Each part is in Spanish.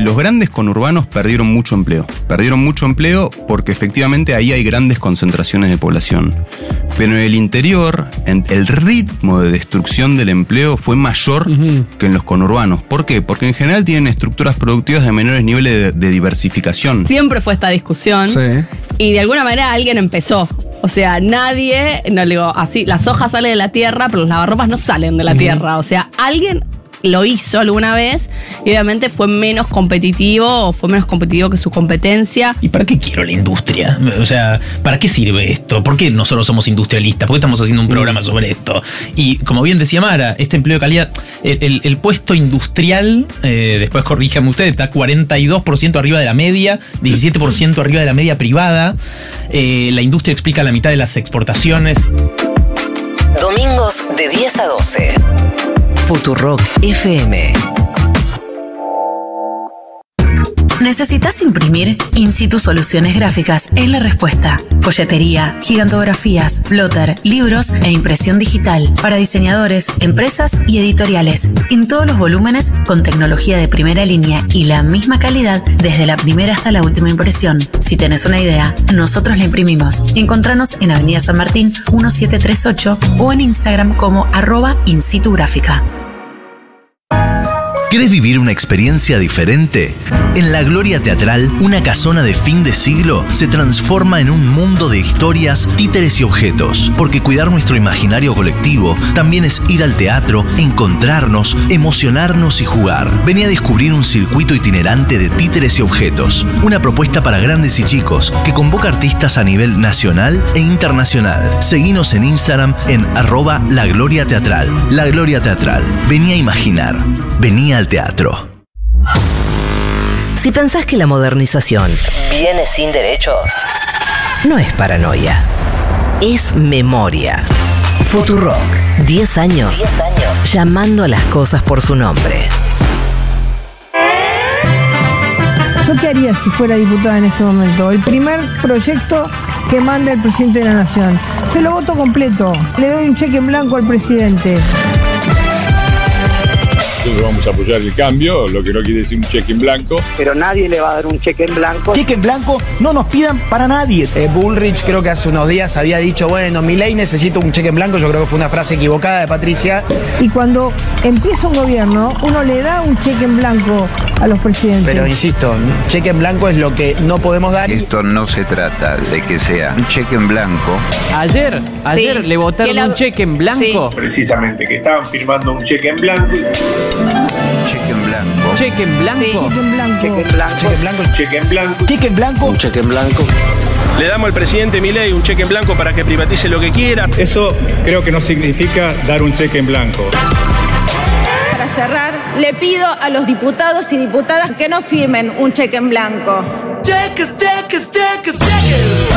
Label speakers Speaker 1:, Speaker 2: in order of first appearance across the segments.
Speaker 1: Los grandes conurbanos perdieron mucho empleo. Perdieron mucho empleo porque efectivamente ahí hay grandes concentraciones de población. Pero en el interior, el ritmo de destrucción del empleo fue mayor que en los conurbanos. ¿Por qué? Porque en general tienen estructuras productivas de menores niveles de diversificación.
Speaker 2: Siempre fue esta discusión.
Speaker 3: Sí.
Speaker 2: Y de alguna manera alguien empezó. O sea, nadie, no le digo así, las hojas salen de la tierra, pero los lavarropas no salen de la tierra. O sea, alguien lo hizo alguna vez y obviamente fue menos competitivo que su competencia.
Speaker 4: ¿Y para qué quiero la industria? O sea, ¿para qué sirve esto? ¿Por qué nosotros somos industrialistas? ¿Por qué estamos haciendo un programa sobre esto? Y como bien decía Mara, este empleo de calidad, el puesto industrial, después corríjame usted, está 42% arriba de la media, 17% arriba de la media privada. La industria explica la mitad de las exportaciones.
Speaker 5: Domingos de 10 a 12. Futurock FM.
Speaker 6: ¿Necesitas imprimir? In Situ Soluciones Gráficas es la respuesta. Folletería, gigantografías, plotter, libros e impresión digital para diseñadores, empresas y editoriales. En todos los volúmenes con tecnología de primera línea y la misma calidad desde la primera hasta la última impresión. Si tenés una idea, nosotros la imprimimos. Encontranos en Avenida San Martín 1738 o en Instagram como @insitugráfica.
Speaker 7: ¿Querés vivir una experiencia diferente? En La Gloria Teatral, una casona de fin de siglo se transforma en un mundo de historias, títeres y objetos. Porque cuidar nuestro imaginario colectivo también es ir al teatro, encontrarnos, emocionarnos y jugar. Vení a descubrir un circuito itinerante de títeres y objetos. Una propuesta para grandes y chicos que convoca artistas a nivel nacional e internacional. Seguinos en Instagram en @lagloriateatral. La Gloria Teatral. Vení a imaginar. Vení al teatro.
Speaker 5: Si pensás que la modernización viene sin derechos, no es paranoia, es memoria. Futurock, 10 años llamando a las cosas por su nombre.
Speaker 8: ¿Yo qué haría si fuera diputada en este momento? El primer proyecto que manda el presidente de la Nación. Se lo voto completo. Le doy un cheque en blanco al presidente.
Speaker 9: Nosotros vamos a apoyar el cambio, lo que no quiere decir un cheque en blanco.
Speaker 10: Pero nadie le va a dar un cheque en blanco.
Speaker 11: Cheque en blanco no nos pidan para nadie. Bullrich creo que hace unos días había dicho, bueno, Milei necesita un cheque en blanco. Yo creo que fue una frase equivocada de Patricia.
Speaker 8: Y cuando empieza un gobierno, uno le da un cheque en blanco a los presidentes.
Speaker 11: Pero insisto, cheque en blanco es lo que no podemos dar.
Speaker 12: Esto no se trata de que sea un cheque en blanco.
Speaker 13: Ayer sí, le votaron un cheque en blanco.
Speaker 9: Sí. Precisamente, que estaban firmando un cheque en blanco.
Speaker 12: Cheque en blanco.
Speaker 13: Cheque en blanco.
Speaker 8: Sí. Cheque en blanco.
Speaker 9: Cheque en blanco. Cheque en blanco. Cheque en blanco.
Speaker 11: Cheque en blanco.
Speaker 12: Un cheque en blanco.
Speaker 14: Le damos al presidente Milei un cheque en blanco para que privatice lo que quiera.
Speaker 9: Eso creo que no significa dar un cheque en blanco.
Speaker 15: Para cerrar, le pido a los diputados y diputadas que no firmen un cheque en blanco.
Speaker 16: Cheques, cheques, cheques, cheques.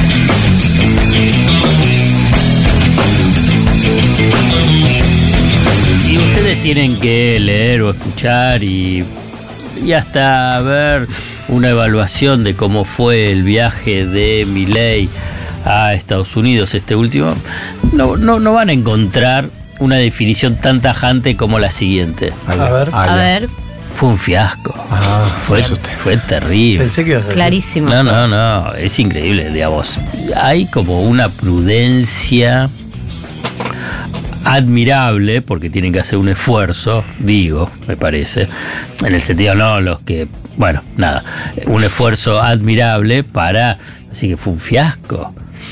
Speaker 17: Y ustedes tienen que leer o escuchar y hasta ver una evaluación de cómo fue el viaje de Milei a Estados Unidos este último. No van a encontrar una definición tan tajante como la siguiente.
Speaker 2: A ver.
Speaker 17: Fue un fiasco. Fue terrible.
Speaker 13: Pensé que ibas a decir.
Speaker 2: Clarísimo.
Speaker 17: No, es increíble, digamos. Hay como una prudencia admirable, porque tienen que hacer un esfuerzo, me parece, en el sentido un esfuerzo admirable para, así que fue un fiasco,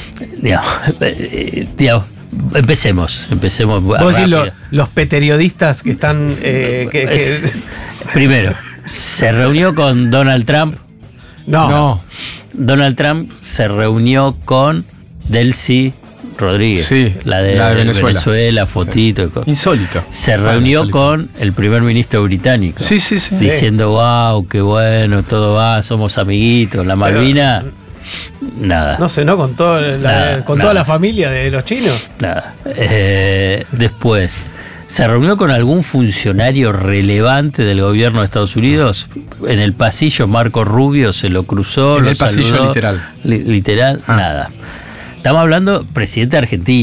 Speaker 17: digamos, empecemos.
Speaker 13: Vos decís los periodistas que están,
Speaker 17: primero, se reunió con Donald Trump.
Speaker 13: No.
Speaker 17: Donald Trump se reunió con Delcy Rodríguez,
Speaker 3: sí,
Speaker 17: la de Venezuela, fotito.
Speaker 3: Sí. Insólito.
Speaker 17: Se reunió con el primer ministro británico.
Speaker 3: Sí.
Speaker 17: Diciendo, wow, qué bueno, todo va, somos amiguitos. La Malvina, nada.
Speaker 13: No sé, ¿no? Con toda la familia de los chinos.
Speaker 17: Nada. Después, se reunió con algún funcionario relevante del gobierno de Estados Unidos. En el pasillo, Marco Rubio se lo cruzó.
Speaker 3: En el pasillo, literal.
Speaker 17: Nada. Estamos hablando presidente de Argentina.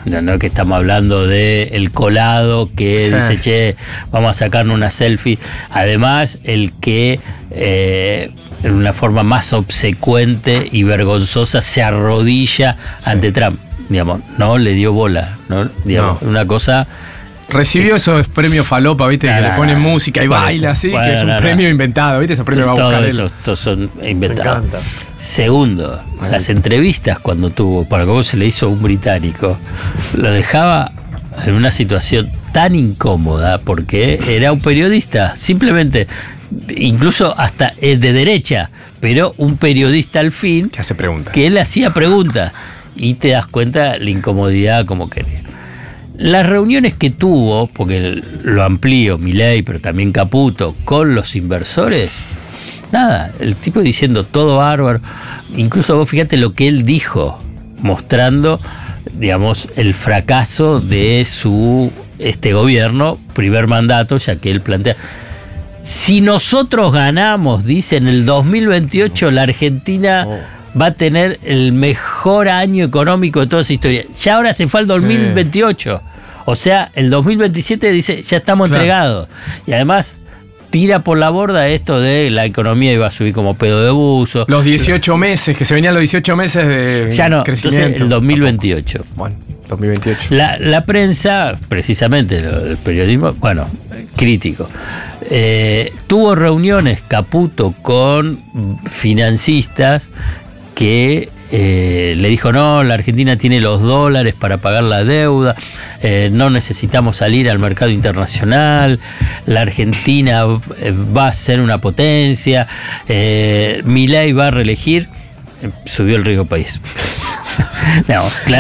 Speaker 17: No que estamos hablando de el colado que dice, che, vamos a sacarnos una selfie. Además, el que en una forma más obsecuente y vergonzosa se arrodilla ante Trump. Digamos, no le dio bola, ¿no? Digamos, una cosa...
Speaker 3: Recibió esos premios falopa, ¿viste? Que le ponen música y baila así, que es un premio inventado, ¿viste? Esos premios va a buscar él.
Speaker 17: Todos son inventados. Segundo, las entrevistas cuando tuvo, para cómo se le hizo a un británico, lo dejaba en una situación tan incómoda porque era un periodista, simplemente, incluso hasta de derecha, pero un periodista al fin,
Speaker 3: que hace preguntas,
Speaker 17: que él hacía preguntas y te das cuenta la incomodidad como quería. Las reuniones que tuvo, porque lo amplío, Milei, pero también Caputo, con los inversores, nada, el tipo diciendo todo bárbaro. Incluso vos fíjate lo que él dijo, mostrando, digamos, el fracaso de su gobierno, primer mandato, ya que él plantea. Si nosotros ganamos, dice, en el 2028 la Argentina va a tener el mejor año económico de toda su historia. Ya ahora se fue al 2028. O sea, el 2027 dice, ya estamos entregados. Y además tira por la borda esto de la economía iba a subir como pedo de buzo.
Speaker 3: Los 18 meses, que se venían los 18 meses de
Speaker 17: ya no,
Speaker 3: crecimiento.
Speaker 17: Entonces el 2028.
Speaker 3: Bueno, 2028.
Speaker 17: La prensa, precisamente, el periodismo, bueno, crítico. Tuvo reuniones Caputo con financistas que le dijo, no, la Argentina tiene los dólares para pagar la deuda, no necesitamos salir al mercado internacional, la Argentina va a ser una potencia, Milei va a reelegir, subió el riesgo país. No, claro.